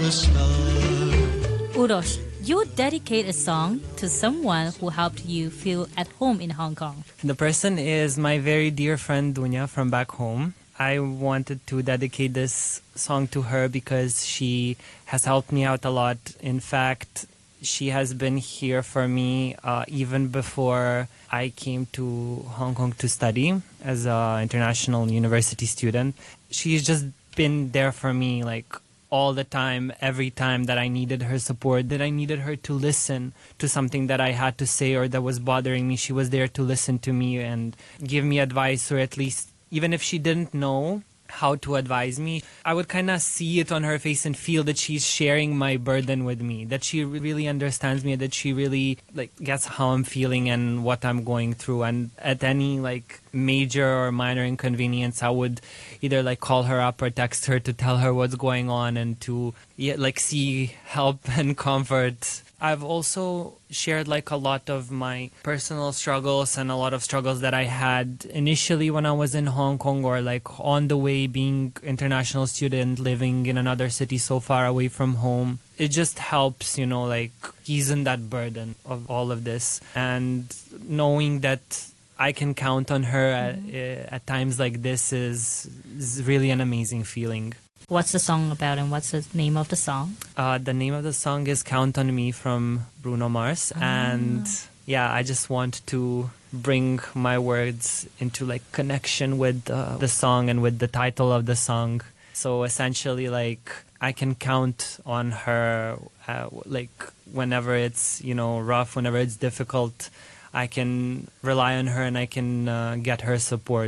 a star. Urosh, you dedicate a song to someone who helped you feel at home in Hong Kong. The person is my very dear friend Dunya from back home. I wanted to dedicate this song to her because she has helped me out a lot. In fact, she has been here for me even before I came to Hong Kong to study as an international university student. She's just been there for me like all the time, every time that I needed her support, that I needed her to listen to something that I had to say or that was bothering me. She was there to listen to me and give me advice, or at least, even if she didn't know how to advise me, I would kind of see it on her face and feel that she's sharing my burden with me, that she really understands me, that she really like gets how I'm feeling and what I'm going through. And at any like major or minor inconvenience, I would either like call her up or text her to tell her what's going on and to like see help and comfort. I've also shared like a lot of my personal struggles and a lot of struggles that I had initially when I was in Hong Kong, or like on the way being international student living in another city so far away from home. It just helps, like easing that burden of all of this, and knowing that I can count on her at times like this is really an amazing feeling. What's the song about and what's the name of the song? The name of the song is Count on Me from Bruno Mars. And yeah, I just want to bring my words into like connection with the song and with the title of the song. So essentially like I can count on her like whenever it's, rough, whenever it's difficult, I can rely on her and I can get her support.